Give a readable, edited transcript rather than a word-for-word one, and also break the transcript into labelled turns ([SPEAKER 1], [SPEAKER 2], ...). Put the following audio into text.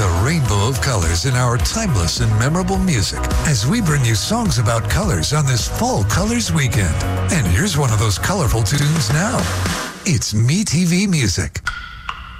[SPEAKER 1] the rainbow of colors in our timeless and memorable music as we bring you songs about colors on this Fall Colors weekend. And here's one of those colorful tunes now. It's MeTV Music.